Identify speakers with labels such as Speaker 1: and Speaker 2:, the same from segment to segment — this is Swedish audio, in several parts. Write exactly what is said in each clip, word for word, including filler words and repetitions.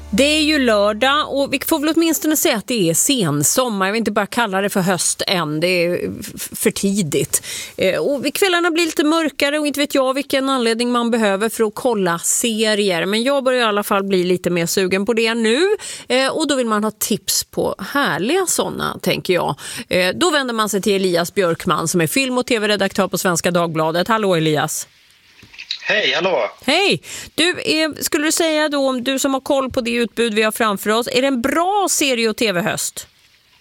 Speaker 1: Det är ju lördag och vi får väl åtminstone säga att det är sensommar. Jag vill inte bara kalla det för höst än, det är för tidigt. Och kvällarna blir lite mörkare och inte vet jag vilken anledning man behöver för att kolla serier. Men jag börjar i alla fall bli lite mer sugen på det nu. Och då vill man ha tips på härliga sådana, tänker jag. Då vänder man sig till Elias Björkman som är film- och tv-redaktör på Svenska Dagbladet. Hallå Elias!
Speaker 2: Hej, hallå!
Speaker 1: Hej! Du, är, skulle du säga då, om du som har koll på det utbud vi har framför oss, är det en bra serie- och tv-höst?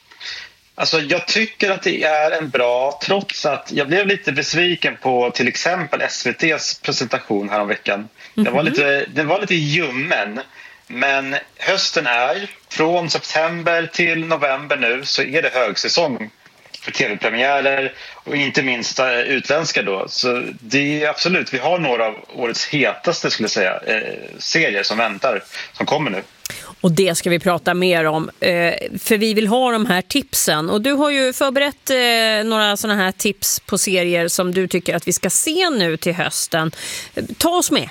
Speaker 2: Alltså jag tycker att det är en bra, trots att jag blev lite besviken på till exempel S V T:s presentation här om veckan. Mm-hmm. Det var lite, det var lite ljummen, men hösten är, från september till november nu, så är det högsäsong för tv-premiärer och inte minst utländska då. Så det är absolut, vi har några av årets hetaste skulle jag säga eh, serier som väntar, som kommer nu.
Speaker 1: Och det ska vi prata mer om, eh, för vi vill ha de här tipsen. Och du har ju förberett eh, några sådana här tips på serier som du tycker att vi ska se nu till hösten. Ta oss med.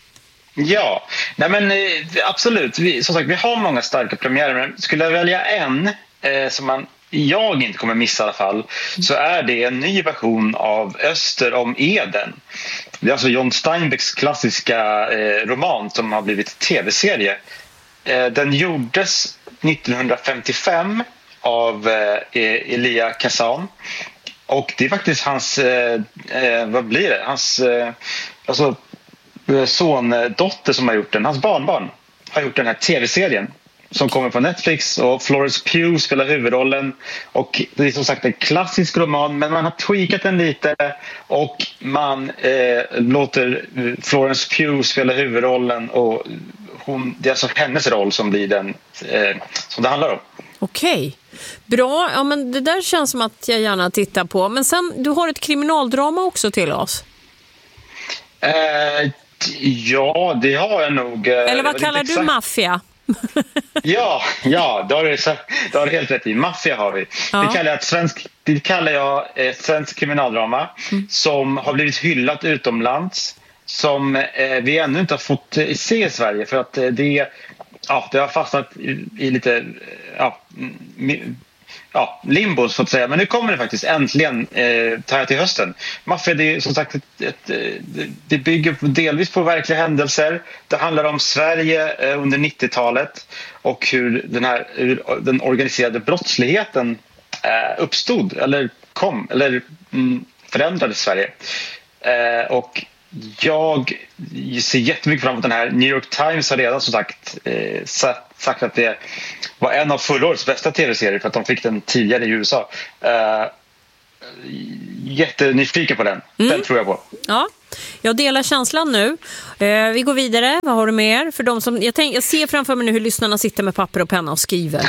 Speaker 2: Ja, nej men eh, absolut. Vi, som sagt, vi har många starka premiärer, men skulle jag välja en eh, som man jag inte kommer missa i alla fall, så är det en ny version av Öster om Eden. Det är alltså John Steinbecks klassiska eh, roman som har blivit tv-serie. Eh, den gjordes nittonhundrafemtiofem av eh, Elia Kazan. Och det är faktiskt hans, eh, eh, vad blir det? Hans eh, alltså, sondotter som har gjort den. Hans barnbarn har gjort den här tv-serien som kommer på Netflix, och Florence Pugh spelar huvudrollen. Och det är som sagt en klassisk roman, men man har tweakat den lite och man eh, låter Florence Pugh spela huvudrollen, och hon, det är alltså hennes roll som blir den eh, som det handlar om.
Speaker 1: Okej, bra. Ja, men det där känns som att jag gärna tittar på. Men sen, du har ett kriminaldrama också till oss.
Speaker 2: Eh, ja, det har jag nog.
Speaker 1: Eller vad kallar du maffia?
Speaker 2: ja, ja, då har du, då har du helt rätt i. Maffia har vi. Ja. Det kallar jag, svensk, det kallar jag eh, svensk kriminaldrama mm. som har blivit hyllat utomlands, som eh, vi ännu inte har fått eh, se i Sverige, för att eh, det, ja, det har fastnat i, i lite ja, mi, ja, limbo så att säga. Men nu kommer det faktiskt äntligen eh, här till hösten. Maffia, det är som sagt ett, ett, ett, det bygger delvis på verkliga händelser. Det handlar om Sverige eh, under nittiotalet och hur den här hur den organiserade brottsligheten eh, uppstod eller kom eller mm, förändrade Sverige. Eh, och jag ser jättemycket fram emot den här. New York Times har redan som sagt eh, sagt att det var en av förra årets bästa tv-serier, för att de fick den tidigare i U S A. Eh, jättenyfiken på den. Mm. Den tror jag på.
Speaker 1: Ja, jag delar känslan nu. Eh, vi går vidare. Vad har du mer? För de som, jag, tänk, jag ser framför mig nu hur lyssnarna sitter med papper och penna och skriver.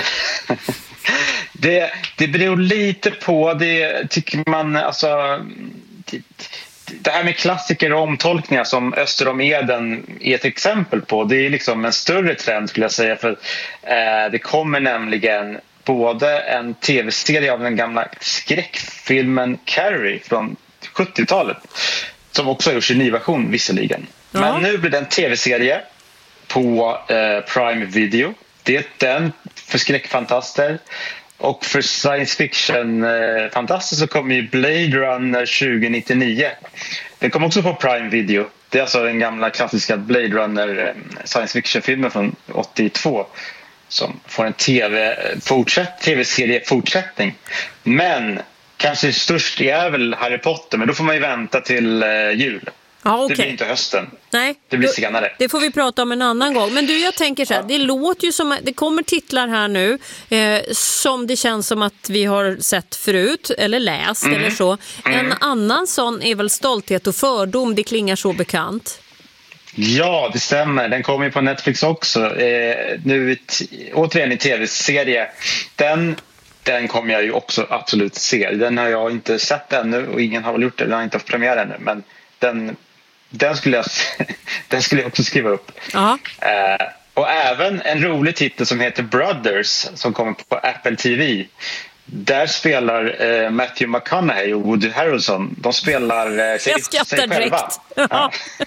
Speaker 2: det, det beror lite på. Det tycker man alltså... Det, Det här med klassiker och omtolkningar som Öster om Eden är ett exempel på, det är liksom en större trend skulle jag säga, för eh, det kommer nämligen både en tv-serie av den gamla skräckfilmen Carrie från sjuttiotalet som också har gjorts i ny version visserligen. Ja. Men nu blir det en tv-serie på eh, Prime Video. Det är den för skräckfantaster. Och för science fiction-fantaster så kommer ju Blade Runner tjugo nittionio. Den kommer också på Prime Video. Det är alltså den gamla klassiska Blade Runner science fiction-filmen från åttiotvå som får en tv-fortsätt, tv-serie-fortsättning. Men kanske störst är väl Harry Potter, men då får man ju vänta till eh, jul. Ah, okay. Det blir inte hösten.
Speaker 1: Nej,
Speaker 2: det blir
Speaker 1: då,
Speaker 2: senare.
Speaker 1: Det får vi prata om en annan gång. Men du, jag tänker så här, ja. Det låter ju som, det kommer titlar här nu eh, som det känns som att vi har sett förut eller läst mm. eller så. Mm. En annan sån är väl Stolthet och fördom, det klingar så bekant.
Speaker 2: Ja, det stämmer. Den kommer ju på Netflix också. Eh, nu t- återigen i tv-serie. Den Den kommer jag ju också absolut se. Den har jag inte sett ännu och ingen har väl gjort det. Den har inte haft premiär ännu, men den Den skulle jag, den skulle jag också skriva upp. Uh-huh. Eh, och även en rolig titel som heter Brothers som kommer på Apple T V. där spelar eh, Matthew McConaughey och Woody Harrelson. De spelar eh, sig, sig själva. Ja.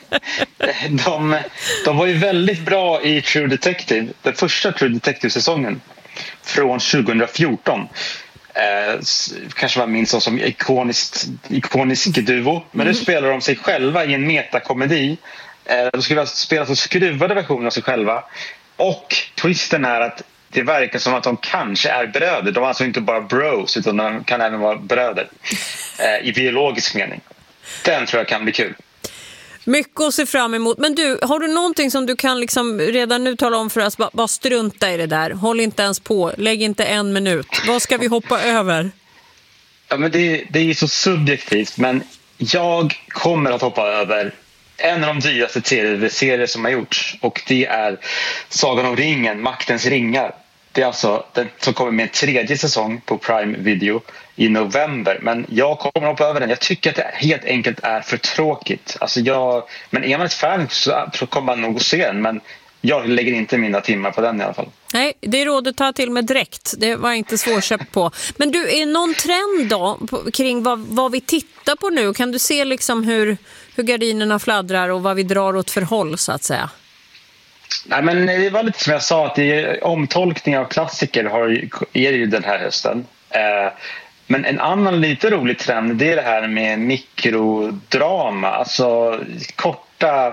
Speaker 2: de, de var ju väldigt bra i True Detective, den första True Detective-säsongen från tjugo fjorton. Eh, kanske man minns som ikonisk, ikonisk duo. Men nu spelar de sig själva i en metakomedi. Eh, de skulle spela så skruvade versioner av sig själva. Och twisten är att det verkar som att de kanske är bröder. De är alltså inte bara bros, utan de kan även vara bröder. Eh, I biologisk mening. Den tror jag kan bli kul.
Speaker 1: Mycket att se fram emot. Men du, har du någonting som du kan liksom redan nu tala om för oss? Bara, bara strunta i det där. Håll inte ens på. Lägg inte en minut. Vad ska vi hoppa över?
Speaker 2: Ja, men det, det är ju så subjektivt. Men jag kommer att hoppa över en av de dyraste tv-serier som har gjorts. Och det är Sagan om ringen, Maktens ringar. Det är alltså den som kommer med en tredje säsong på Prime Video i november. Men jag kommer hoppa över den. Jag tycker att det helt enkelt är för tråkigt. Alltså jag, men är man ett fan så kommer man nog att se den. Men jag lägger inte mina timmar på den i alla fall.
Speaker 1: Nej, det är rådet ta till med direkt. Det var inte svårköpt på. Men du, är någon trend då på, kring vad, vad vi tittar på nu? Kan du se liksom hur, hur gardinerna fladdrar och vad vi drar åt förhåll så att säga?
Speaker 2: Nej, men det var lite som jag sa, att det är omtolkning av klassiker har, är det ju den här hösten. Eh, men en annan lite rolig trend, det är det här med mikrodrama. Alltså korta,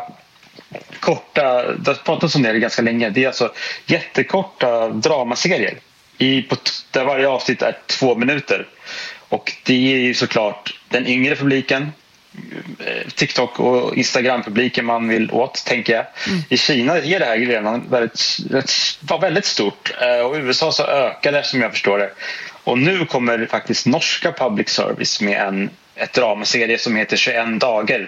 Speaker 2: korta det har pratats om det ganska länge. Det är alltså jättekorta dramaserier i, på, där varje avsnitt är två minuter. Och det är ju såklart den yngre publiken, TikTok och Instagram-publiken man vill åt, tänker jag. Mm. I Kina är det här redan väldigt, var väldigt stort. Och i U S A så ökar det, som jag förstår det. Och nu kommer faktiskt norska public service med en ett dramaserie som heter tjugoett dagar.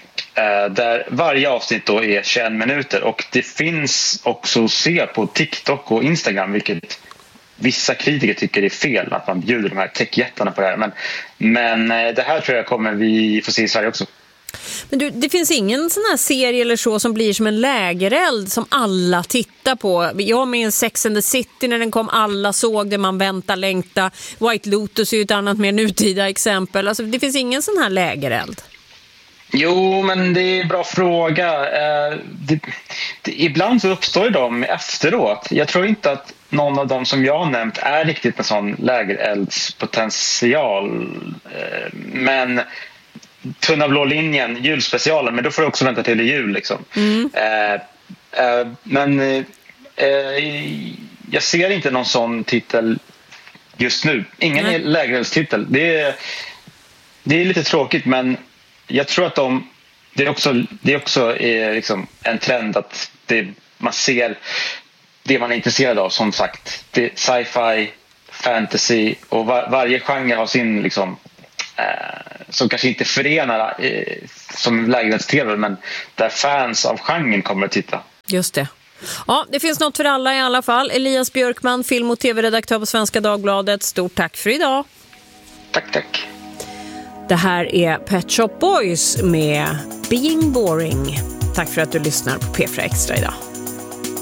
Speaker 2: Där varje avsnitt då är tjugoett minuter. Och det finns också att se på TikTok och Instagram, vilket vissa kritiker tycker det är fel att man bjuder de här techjättarna på det här. Men, men det här tror jag kommer vi få se i Sverige också.
Speaker 1: Men du, det finns ingen sån här serie eller så som blir som en lägereld som alla tittar på. Jag minns Sex and the City när den kom, alla såg det, man väntar, längta. White Lotus är ju ett annat mer nutida exempel. Alltså, det finns ingen sån här lägereld.
Speaker 2: Jo, men det är en bra fråga. Eh, det, det, ibland så uppstår de efteråt. Jag tror inte att någon av dem som jag har nämnt är riktigt en sån lägereldspotential. Eh, men Tunna blå linjen, julspecialen, men då får du också vänta till jul liksom. Mm. Eh, eh, men eh, jag ser inte någon sån titel just nu. Ingen mm. lägereldstitel. Det är, det är lite tråkigt, men jag tror att de, det är också, det är också är liksom en trend att det, man ser det man är intresserad av, som sagt. Det är sci-fi, fantasy och var, varje genre har sin liksom, eh, som kanske inte förenar eh, som lägereldstv, men där fans av genren kommer att titta.
Speaker 1: Just det. Ja, det finns något för alla i alla fall. Elias Björkman, film- och tv-redaktör på Svenska Dagbladet. Stort tack för idag.
Speaker 2: Tack, tack.
Speaker 1: Det här är Pet Shop Boys med Being Boring. Tack för att du lyssnar på P fyra Extra idag.